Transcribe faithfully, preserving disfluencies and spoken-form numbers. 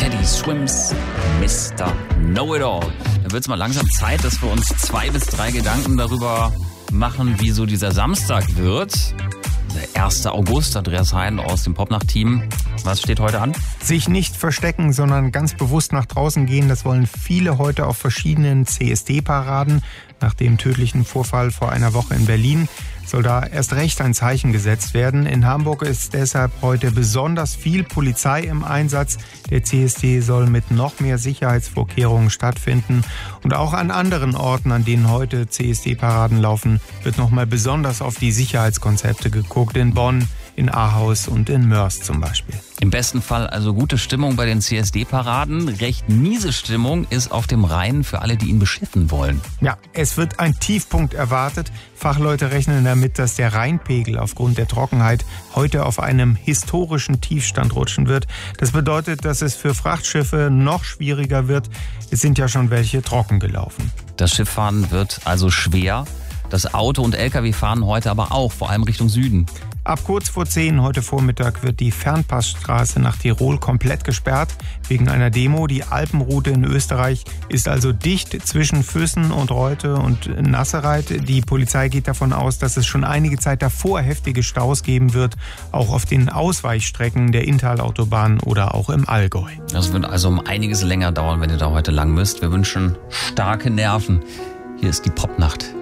Teddy Swims, Mister Know-It-All. Da wird es mal langsam Zeit, dass wir uns zwei bis drei Gedanken darüber machen, wie so dieser Samstag wird. Der erste August, Andreas Hein aus dem Popnacht-Team. Was steht heute an? Sich nicht verstecken, sondern ganz bewusst nach draußen gehen. Das wollen viele heute auf verschiedenen C S D-Paraden. Nach dem tödlichen Vorfall vor einer Woche in Berlin soll da erst recht ein Zeichen gesetzt werden. In Hamburg ist deshalb heute besonders viel Polizei im Einsatz. Der C S D soll mit noch mehr Sicherheitsvorkehrungen stattfinden. Und auch an anderen Orten, an denen heute C S D-Paraden laufen, wird nochmal besonders auf die Sicherheitskonzepte geguckt. In Bonn, in Ahaus und in Mörs zum Beispiel. Im besten Fall also gute Stimmung bei den C S D-Paraden. Recht miese Stimmung ist auf dem Rhein für alle, die ihn beschiffen wollen. Ja, es wird ein Tiefpunkt erwartet. Fachleute rechnen damit, dass der Rheinpegel aufgrund der Trockenheit heute auf einem historischen Tiefstand rutschen wird. Das bedeutet, dass es für Frachtschiffe noch schwieriger wird. Es sind ja schon welche trocken gelaufen. Das Schifffahren wird also schwer. Das Auto- und L K W-Fahren heute aber auch, vor allem Richtung Süden. Ab kurz vor zehn heute Vormittag wird die Fernpassstraße nach Tirol komplett gesperrt wegen einer Demo. Die Alpenroute in Österreich ist also dicht zwischen Füssen und Reute und Nassereit. Die Polizei geht davon aus, dass es schon einige Zeit davor heftige Staus geben wird, auch auf den Ausweichstrecken der Inntal-Autobahn oder auch im Allgäu. Das wird also um einiges länger dauern, wenn ihr da heute lang müsst. Wir wünschen starke Nerven. Hier ist die Popnacht.